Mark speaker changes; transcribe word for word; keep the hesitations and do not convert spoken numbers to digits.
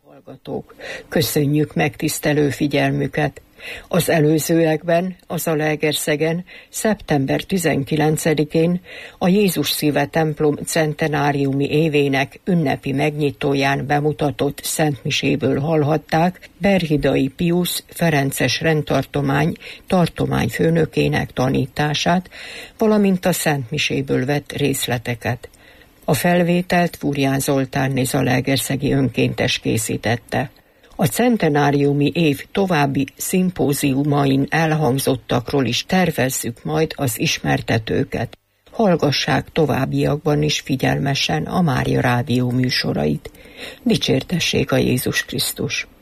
Speaker 1: Hallgatók, köszönjük megtisztelő figyelmüket! Az előzőekben, a Zalaegerszegen szeptember tizenkilencedikén a Jézus Szíve templom centenáriumi évének ünnepi megnyitóján bemutatott szentmiséből hallhatták Berhidai Piusz ferences rendtartomány tartományfőnökének tanítását, valamint a szentmiséből vett részleteket. A felvételt Fúrján Zoltánné zalaegerszegi önkéntes készítette. A centenáriumi év további szimpóziumain elhangzottakról is tervezzük majd az ismertetőket. Hallgassák továbbiakban is figyelmesen a Mária Rádió műsorait. Dicsértessék a Jézus Krisztus!